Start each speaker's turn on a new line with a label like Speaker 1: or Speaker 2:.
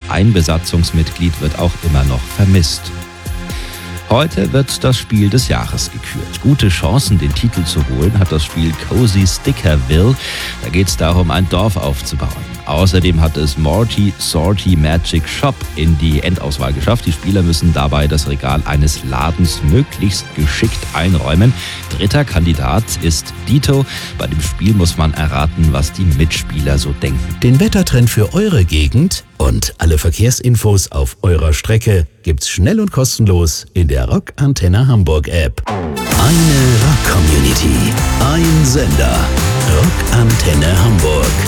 Speaker 1: ein Besatzungsmitglied wird auch immer noch vermisst. Heute wird das Spiel des Jahres gekürt. Gute Chancen, den Titel zu holen, hat das Spiel Cozy Stickerville. Da geht es darum, ein Dorf aufzubauen. Außerdem hat es Morty Sorty Magic Shop in die Endauswahl geschafft. Die Spieler müssen dabei das Regal eines Ladens möglichst geschickt einräumen. Dritter Kandidat ist Dito. Bei dem Spiel muss man erraten, was die Mitspieler so denken.
Speaker 2: Den Wettertrend für eure Gegend und alle Verkehrsinfos auf eurer Strecke gibt's schnell und kostenlos in der Rock Antenne Hamburg App. Eine Rock-Community, ein Sender. Rock Antenne Hamburg.